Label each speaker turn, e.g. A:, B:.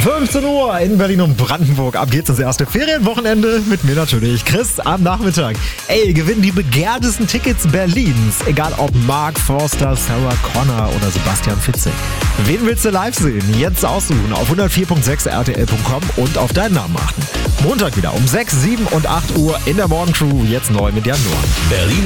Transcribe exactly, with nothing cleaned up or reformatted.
A: fünfzehn Uhr in Berlin und Brandenburg. Ab geht's ins erste Ferienwochenende mit mir natürlich, Chris, am Nachmittag. Ey, gewinnen die begehrtesten Tickets Berlins. Egal ob Mark Forster, Sarah Connor oder Sebastian Fitzek. Wen willst du live sehen? Jetzt aussuchen auf hundertvier Komma sechs r t l punkt com und auf deinen Namen achten. Montag wieder um sechs, sieben und acht Uhr in der Morgencrew. Jetzt neu mit Jan Noah.
B: Berlin